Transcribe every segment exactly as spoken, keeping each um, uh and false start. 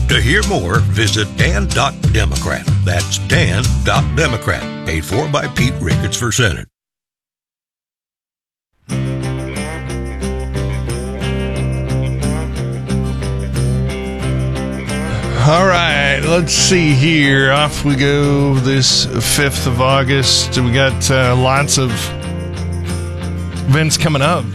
To hear more, visit dan dot democrat. That's dan dot democrat. Paid for by Pete Ricketts for Senate. All right, let's see here. Off we go this fifth of August. We got uh, lots of events coming up.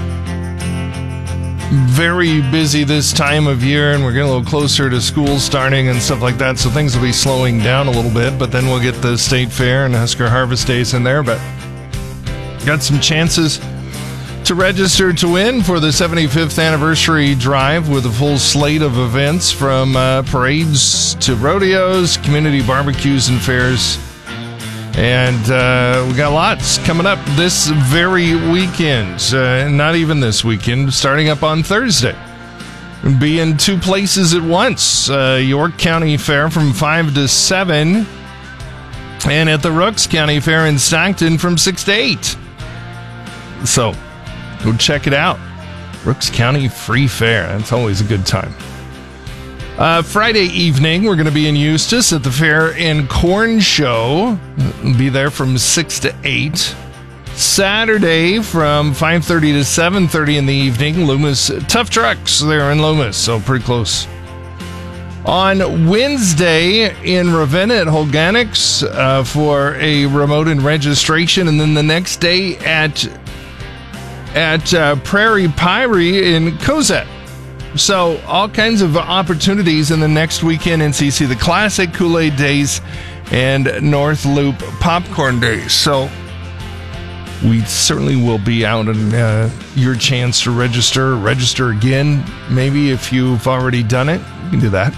Very busy this time of year, and we're getting a little closer to school starting and stuff like that, so things will be slowing down a little bit, but then we'll get the State Fair and Husker Harvest Days in there, but got some chances to register to win for the seventy-fifth anniversary drive with a full slate of events from uh, parades to rodeos, community barbecues and fairs. And uh, we got lots coming up this very weekend. Uh, not even this weekend, starting up on Thursday. We'll be in two places at once. Uh, York County Fair from five to seven. And at the Rooks County Fair in Stockton from six to eight. So, go check it out. Rooks County Free Fair. That's always a good time. Uh, Friday evening, we're going to be in Eustis at the Fair and Corn Show. We'll be there from six to eight. Saturday from five thirty to seven thirty in the evening, Loomis Tough Trucks there in Loomis, so pretty close. On Wednesday in Ravenna at Holganics uh, for a remote and registration, and then the next day at at uh, Prairie Pyrie in Cozette. So all kinds of opportunities in the next weekend in C C, the Classic Kool-Aid Days and North Loop Popcorn Days. So we certainly will be out and uh, your chance to register, register again. Maybe if you've already done it, you can do that.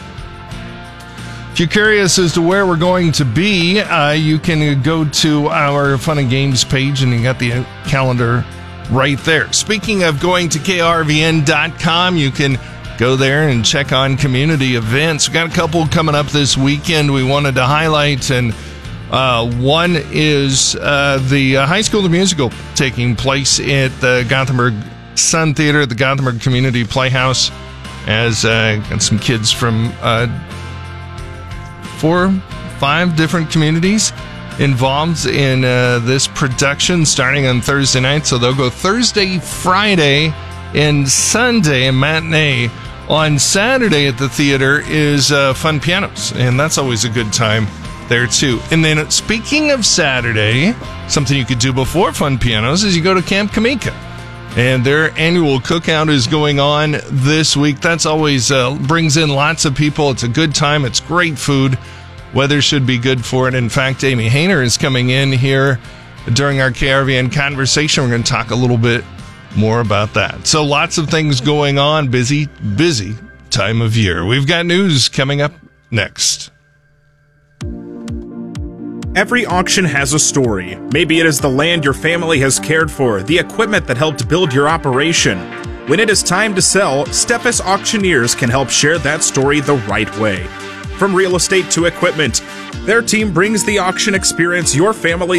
If you're curious as to where we're going to be, uh, you can go to our Fun and Games page and you got the calendar right there. Speaking of going to K R V N dot com, you can go there and check on community events. We've got a couple coming up this weekend we wanted to highlight, and uh, one is uh, the uh, High School the Musical taking place at the Gothenburg Sun Theater, the Gothenburg Community Playhouse, as uh, got some kids from uh, four, five different communities involved in uh, this production starting on Thursday night. So they'll go Thursday, Friday, and Sunday, a matinee. On Saturday at the theater is uh, Fun Pianos, and that's always a good time there too. And then speaking of Saturday, something you could do before Fun Pianos is you go to Camp Kamika. And their annual cookout is going on this week. That's always uh, brings in lots of people. It's a good time. It's great food. Weather should be good for it. In fact, Amy Hayner is coming in here during our K R V N conversation. We're going to talk a little bit more about that. So lots of things going on. Busy, busy time of year. We've got news coming up next. Every auction has a story. Maybe it is the land your family has cared for, the equipment that helped build your operation. When it is time to sell, Steffes Auctioneers can help share that story the right way. From real estate to equipment, their team brings the auction experience your family